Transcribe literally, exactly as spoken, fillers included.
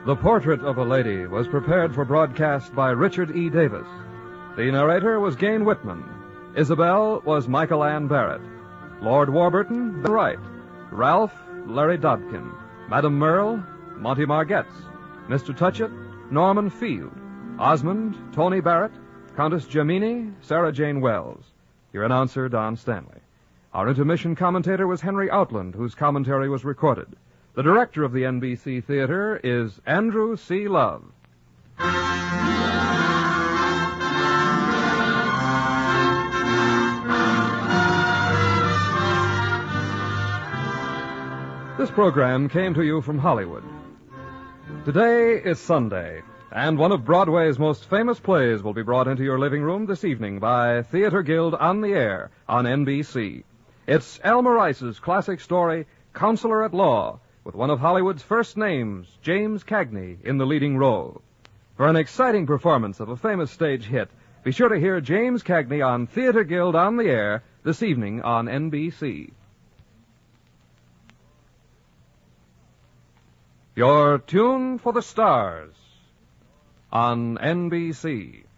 The Portrait of a Lady was prepared for broadcast by Richard E. Davis. The narrator was Gain Whitman. Isabel was Michael Ann Barrett. Lord Warburton, Ben Wright. Ralph, Larry Dobkin. Madame Merle, Monty Margetts. Mister Touchett, Norman Field. Osmond, Tony Barrett. Countess Gemini, Sarah Jane Wells. Your announcer, Don Stanley. Our intermission commentator was Henry Outland, whose commentary was recorded. The director of the N B C Theater is Andrew C. Love. This program came to you from Hollywood. Today is Sunday, and one of Broadway's most famous plays will be brought into your living room this evening by Theater Guild on the Air on N B C. It's Elmer Rice's classic story, Counselor at Law, with one of Hollywood's first names, James Cagney, in the leading role. For an exciting performance of a famous stage hit, be sure to hear James Cagney on Theater Guild on the Air this evening on N B C. Your Tune for the Stars on N B C.